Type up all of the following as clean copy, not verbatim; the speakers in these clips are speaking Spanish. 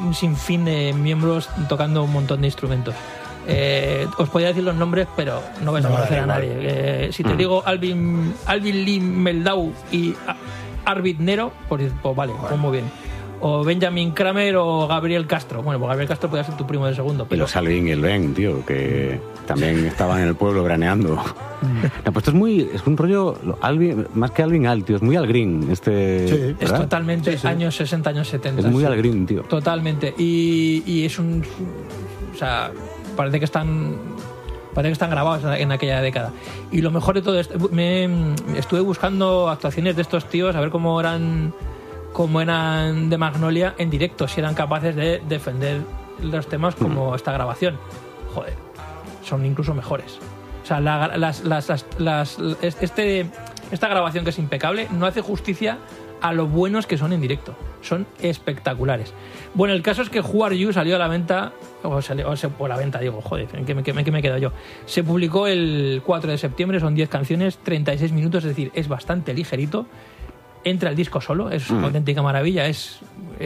un sinfín de miembros tocando un montón de instrumentos. Os podría decir los nombres, pero no vais a conocer a nadie. Si te digo Alvin Lee Meldau y Arvid Nero, pues vale, pues muy bien. O Benjamin Kramer o Gabriel Castro. Bueno, pues Gabriel Castro podría ser tu primo de segundo. Pero... Y los Alvin y el Ben, tío, que también estaban en el pueblo graneando. No, pues esto es un rollo, Alvin, más que Alvin Al, tío, es muy Al Green. Es totalmente años 60, años 70. Es muy Al Green, tío. Totalmente. Y es un... O sea, parece que están grabados en aquella década. Y lo mejor de todo esto, estuve buscando actuaciones de estos tíos, a ver cómo eran de Magnolia en directo, si eran capaces de defender los temas como esta grabación. Joder, son incluso mejores. O sea, esta grabación, que es impecable, no hace justicia a lo buenos que son en directo. Son espectaculares. Bueno, el caso es que Who Are You salió a la venta, o la venta, digo, joder, ¿en qué me he quedado yo? Se publicó el 4 de septiembre, son 10 canciones, 36 minutos, es decir, es bastante ligerito. Entra el disco solo, es una auténtica maravilla, es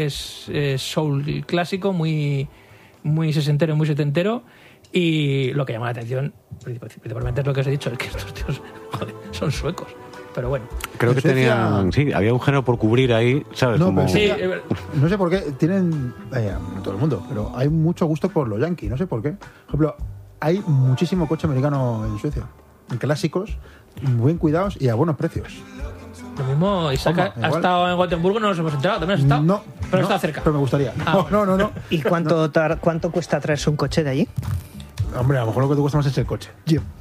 soul clásico, muy, muy sesentero, muy setentero, y lo que llama la atención, principalmente es lo que os he dicho, es que estos tíos, joder, son suecos. Pero bueno. Creo que tenían... Sí, había un género por cubrir ahí, ¿sabes? No, como... sí, no sé por qué. Tienen... no todo el mundo, pero hay mucho gusto por los yankees. No sé por qué. Por ejemplo, hay muchísimo coche americano en Suecia. Clásicos, muy bien cuidados y a buenos precios. Lo mismo, Isaac ha estado en Gotemburgo, no nos hemos enterado. ¿También has estado? No. Pero está cerca. Pero me gustaría. No. ¿Y cuánto cuesta traerse un coche de allí? Hombre, a lo mejor lo que te cuesta más es el coche.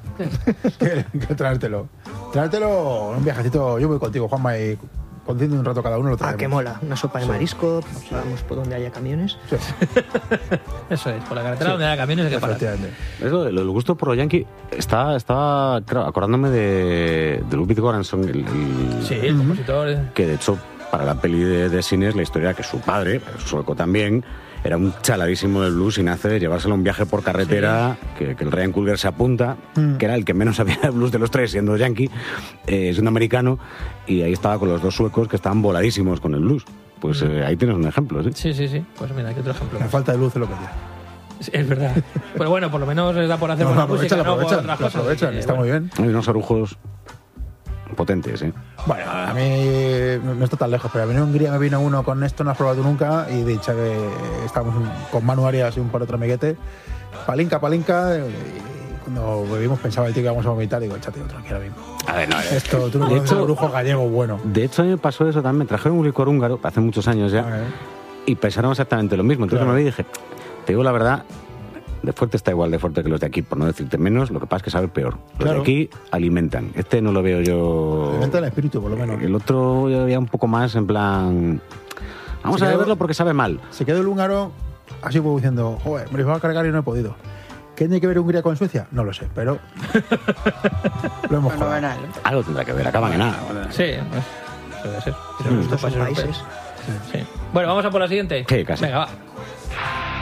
que traértelo. Traértelo un viajecito. Yo voy contigo, Juanma, y conduciendo un rato cada uno lo traemos. Qué mola. Una sopa de marisco, vamos por donde haya camiones. Sí. Eso es, por la carretera donde haya camiones hay que parar. Eso, el gusto por los Yankees estaba claro, acordándome de Ludwig Göransson, el compositor. Que de hecho, para la peli de cine es la historia que su padre, sueco también, era un chaladísimo del blues y nace de llevárselo a un viaje por carretera, que el Ryan Coogler se apunta, que era el que menos sabía de blues de los tres, siendo yankee, siendo americano, y ahí estaba con los dos suecos que estaban voladísimos con el blues. Pues ahí tienes un ejemplo, ¿sí? Sí. Pues mira, aquí otro ejemplo. La falta de luz es lo que tiene. Es verdad. Pero bueno, por lo menos da por hacer buena música, ¿no? Por otras cosas. Aprovechan, está muy bien. Hay unos arujos potentes, ¿eh? Bueno, a mí no está tan lejos, pero a mí en Hungría me vino uno con esto, no has probado nunca, y dicho que estábamos con Manu Arias y un par de otro amiguete, palinca, y cuando bebimos pensaba el tío que íbamos a vomitar, digo, échate otro aquí ahora mismo. A ver, no, esto, tú no conoces el brujo gallego bueno. De hecho, a mí me pasó eso también, me trajeron un licor húngaro hace muchos años ya, y pensaron exactamente lo mismo, entonces me vi y dije, te digo la verdad, de fuerte está igual de fuerte que los de aquí, por no decirte menos, lo que pasa es que sabe peor. Los de aquí alimentan. Este no lo veo yo... Alimenta el espíritu, por lo menos. El otro yo veía un poco más en plan... Vamos a beberlo porque sabe mal. Se quedó el húngaro así como diciendo, joder, me lo iba a cargar y no he podido. ¿Qué tiene que ver Hungría con Suecia? No lo sé, pero... lo hemos jugado. Algo tendrá que ver, acaban en nada. Sí, puede ser. Estos son países. Sí. Bueno, vamos a por la siguiente. Sí, casi. Venga, va.